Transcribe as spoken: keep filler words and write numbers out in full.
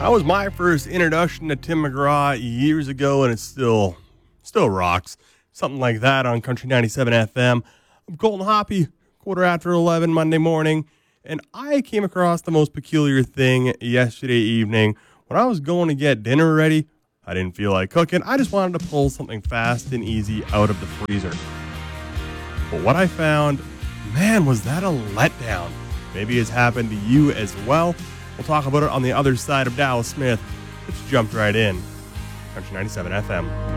That was my first introduction to Tim McGraw years ago, and it still, still rocks. Something like that on Country ninety-seven F M. I'm Colton Hoppy, quarter after eleven Monday morning, and I came across the most peculiar thing yesterday evening. When I was going to get dinner ready, I didn't feel like cooking. I just wanted to pull something fast and easy out of the freezer. But what I found, man, was that a letdown. Maybe it's happened to you as well. We'll talk about it on the other side of Dallas Smith. Let's jump right in. Country ninety-seven F M.